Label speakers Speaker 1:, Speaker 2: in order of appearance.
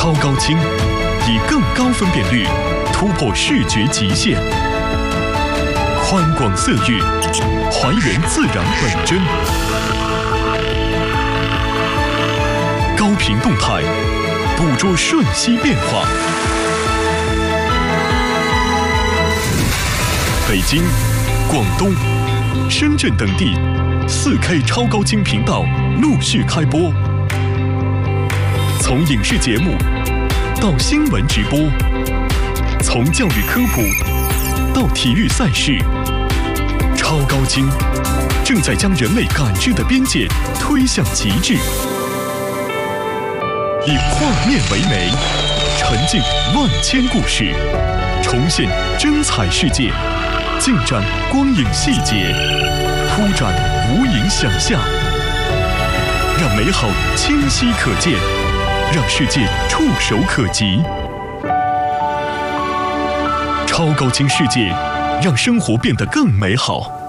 Speaker 1: 超高清，以更高分辨率突破视觉极限，宽广色域，还原自然本真，高频动态，捕捉瞬息变化。北京、广东、深圳等地4K 超高清频道陆续开播，从影视节目到新闻直播，从教育科普到体育赛事，超高清正在将人类感知的边界推向极致。以画面为媒，沉浸万千故事，重现真彩世界，尽展光影细节，铺展无垠想象，让美好清晰可见，让世界触手可及。超高清世界，让生活变得更美好。